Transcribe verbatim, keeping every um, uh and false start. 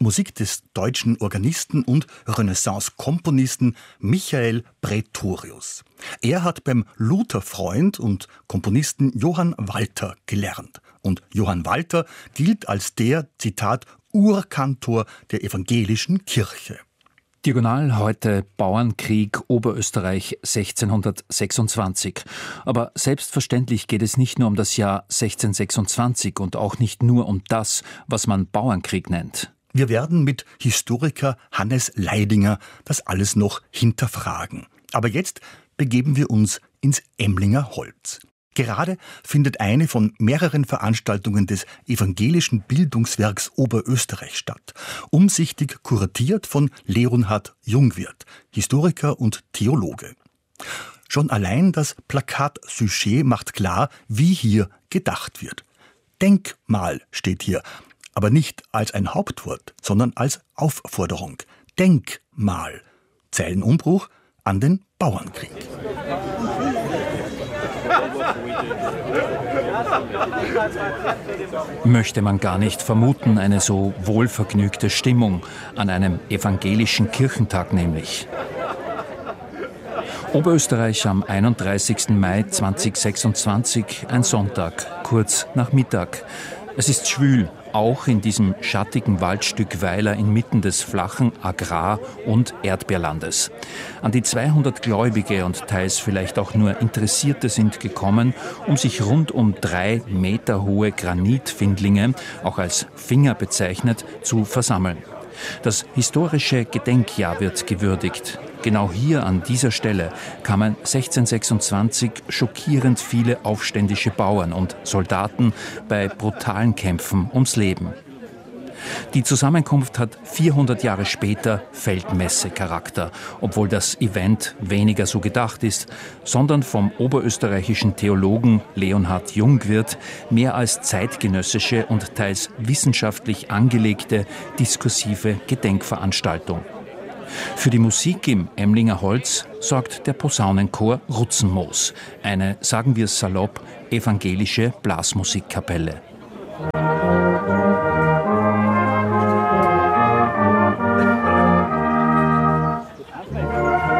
Musik des deutschen Organisten und Renaissance-Komponisten Michael Praetorius. Er hat beim Luther-Freund und Komponisten Johann Walter gelernt. Und Johann Walter gilt als der, Zitat, Urkantor der evangelischen Kirche. Diagonal heute Bauernkrieg Oberösterreich sechzehnhundertsechsundzwanzig. Aber selbstverständlich geht es nicht nur um das Jahr sechzehnhundertsechsundzwanzig und auch nicht nur um das, was man Bauernkrieg nennt. Wir werden mit Historiker Hannes Leidinger das alles noch hinterfragen. Aber jetzt begeben wir uns ins Emlinger Holz. Gerade findet eine von mehreren Veranstaltungen des evangelischen Bildungswerks Oberösterreich statt, umsichtig kuratiert von Leonhard Jungwirth, Historiker und Theologe. Schon allein das Plakatsujet macht klar, wie hier gedacht wird. Denkmal steht hier, aber nicht als ein Hauptwort, sondern als Aufforderung. Denkmal. Zeilenumbruch an den Bauernkrieg. Möchte man gar nicht vermuten, eine so wohlvergnügte Stimmung an einem evangelischen Kirchentag nämlich. Oberösterreich am einunddreißigsten Mai zweitausendsechsundzwanzig, ein Sonntag, kurz nach Mittag. Es ist schwül, auch in diesem schattigen Waldstück Weiler inmitten des flachen Agrar- und Erdbeerlandes. An die zweihundert Gläubige und teils vielleicht auch nur Interessierte sind gekommen, um sich rund um drei Meter hohe Granitfindlinge, auch als Finger bezeichnet, zu versammeln. Das historische Gedenkjahr wird gewürdigt. Genau hier an dieser Stelle kamen sechzehnhundertsechsundzwanzig schockierend viele aufständische Bauern und Soldaten bei brutalen Kämpfen ums Leben. Die Zusammenkunft hat vierhundert Jahre später Feldmesse-Charakter, obwohl das Event weniger so gedacht ist, sondern vom oberösterreichischen Theologen Leonhard Jungwirth mehr als zeitgenössische und teils wissenschaftlich angelegte diskursive Gedenkveranstaltung. Für die Musik im Emlinger Holz sorgt der Posaunenchor Rutzenmoos, eine, sagen wir es salopp, evangelische Blasmusikkapelle.